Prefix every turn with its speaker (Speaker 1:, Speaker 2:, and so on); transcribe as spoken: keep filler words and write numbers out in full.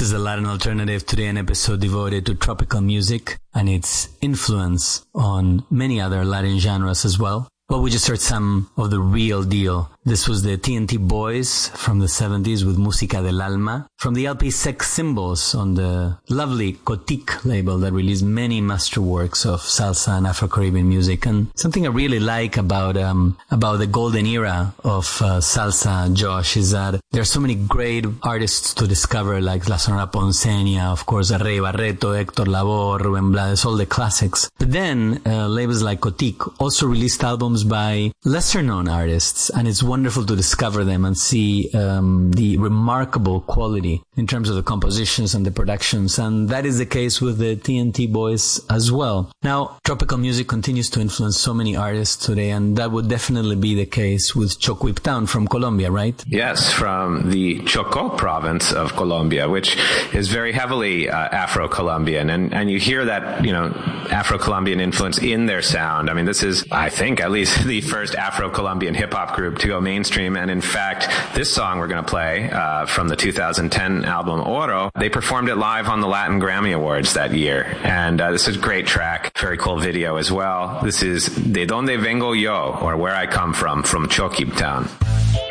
Speaker 1: This is the Latin Alternative, today an episode devoted to tropical music and its influence on many other Latin genres as well. Well, we just heard some of the real deal. This was the T N T Boys from the seventies with Música del Alma, from the L P Sex Symbols on the lovely Cotique label that released many masterworks of salsa and Afro-Caribbean music. And something I really like about um about the golden era of uh, salsa, Josh, is that there are so many great artists to discover, like La Sonora Ponceña, of course, Rey Barreto, Héctor Lavoe, Rubén Blades, all the classics. But then uh, labels like Cotique also released albums by lesser-known artists, and it's wonderful to discover them and see um, the remarkable quality in terms of the compositions and the productions, and that is the case with the T N T Boys as well. Now, tropical music continues to influence so many artists today, and that would definitely be the case with Chocuiptown from Colombia, right?
Speaker 2: Yes, from the Chocó province of Colombia, which is very heavily uh, Afro-Colombian, and, and you hear that, you know, Afro-Colombian influence in their sound. I mean, this is, I think, at least the first Afro-Colombian hip-hop group to go mainstream. And in fact, this song we're going to play uh, from the two thousand ten album Oro, they performed it live on the Latin Grammy Awards that year. And uh, this is a great track, very cool video as well. This is De Donde Vengo Yo, or Where I Come From, from Chocuiptown.